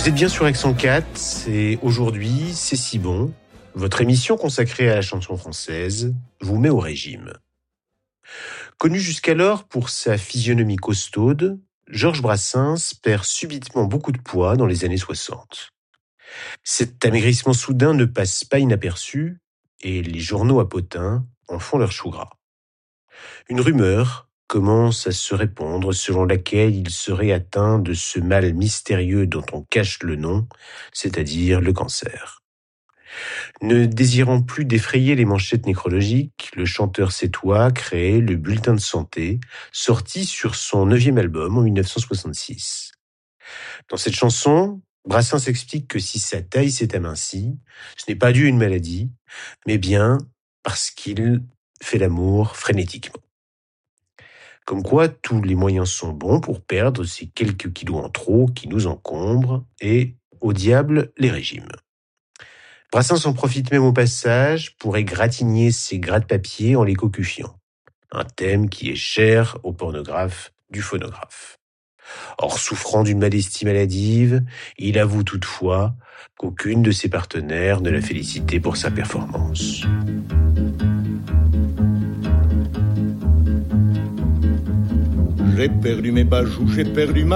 Vous êtes bien sur Accent 4 et aujourd'hui, c'est si bon. Votre émission consacrée à la chanson française vous met au régime. Connu jusqu'alors pour sa physionomie costaude, Georges Brassens perd subitement beaucoup de poids dans les années 60. Cet amaigrissement soudain ne passe pas inaperçu et les journaux à potins en font leur chou gras. Une rumeur commence à se répandre selon laquelle il serait atteint de ce mal mystérieux dont on cache le nom, c'est-à-dire le cancer. Ne désirant plus d'effrayer les manchettes nécrologiques, le chanteur sétois crée le Bulletin de santé, sorti sur son 9e album en 1966. Dans cette chanson, Brassens explique que si sa taille s'est amincie, ce n'est pas dû à une maladie, mais bien parce qu'il fait l'amour frénétiquement. Comme quoi, tous les moyens sont bons pour perdre ces quelques kilos en trop qui nous encombrent, et au diable les régimes. Brassens en profite même au passage pour égratigner ses gratte-papier en les cocufiant. Un thème qui est cher au pornographe du phonographe. Or, souffrant d'une modestie maladive, il avoue toutefois qu'aucune de ses partenaires ne l'a félicité pour sa performance. J'ai perdu mes bajoux, j'ai perdu ma